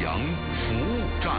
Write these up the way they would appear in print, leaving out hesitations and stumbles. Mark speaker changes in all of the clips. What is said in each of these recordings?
Speaker 1: 洋服务站。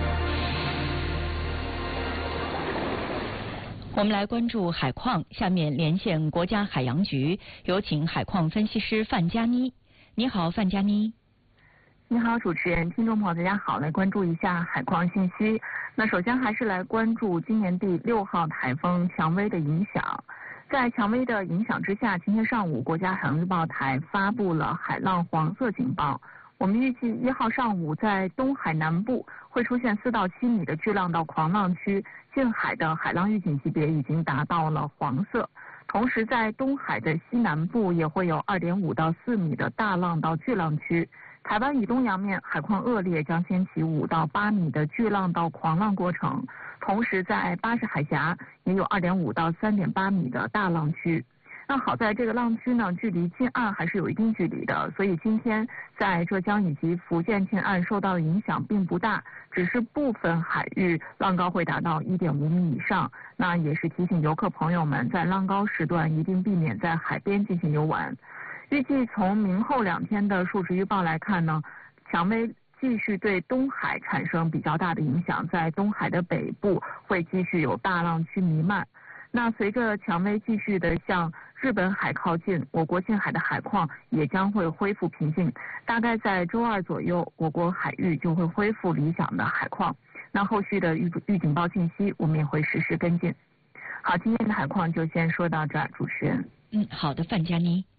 Speaker 2: 我们来关注海况，下面连线国家海洋局，有请海况分析师范佳妮。你好，范佳妮。
Speaker 3: 你好，主持人，听众朋友，大家好，来关注一下海况信息。那首先还是来关注今年第6号台风蔷薇的影响。在蔷薇的影响之下，今天上午国家海洋预报台发布了海浪黄色警报。我们预计1号上午在东海南部会出现4到7米的巨浪到狂浪区，近海的海浪预警级别已经达到了黄色。同时在东海的西南部也会有2.5到4米的大浪到巨浪区。台湾以东洋面海况恶劣，将掀起5到8米的巨浪到狂浪过程。同时在巴士海峡也有2.5到3.8米的大浪区。那好在这个浪区呢，距离近岸还是有一定距离的，所以今天在浙江以及福建近岸受到的影响并不大，只是部分海域浪高会达到1.5米以上。那也是提醒游客朋友们在浪高时段一定避免在海边进行游玩。预计从明后2天的数值预报来看呢，蔷薇继续对东海产生比较大的影响，在东海的北部会继续有大浪区弥漫。那随着蔷薇继续的向日本海靠近，我国近海的海况也将会恢复平静，大概在周2左右，我国海域就会恢复理想的海况。那后续的预警报信息我们也会实时跟进。好，今天的海况就先说到这儿，主持人。
Speaker 2: 好的，范佳妮。